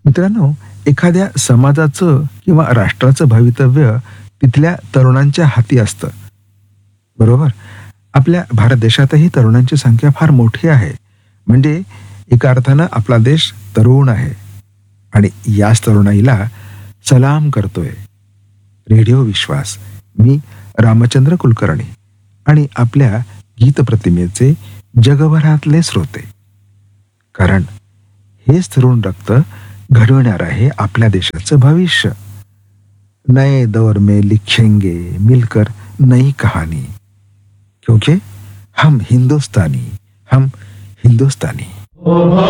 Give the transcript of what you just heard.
मित्रांनो, एखाद्या समाजाचं किंवा राष्ट्राचं भवितव्य तिथल्या तरुणांच्या हाती असतं. बरोबर. आपल्या भारत देशातही तरुणांची संख्या फार मोठी आहे. म्हणजे एका अर्थानं आपला देश तरुण आहे. आणि याच तरुणाईला सलाम करतोय रेडिओ विश्वास. मी रामचंद्र कुलकर्णी आणि आपल्या गीत प्रतिमेचे जगभरातले श्रोते. कारण हेच तरुण रक्त घडवणार आहे आपल्या देशाचं भविष्य. नए दौर में लिखेंगे मिलकर नई कहानी, क्योंकि हम हिंदुस्तानी.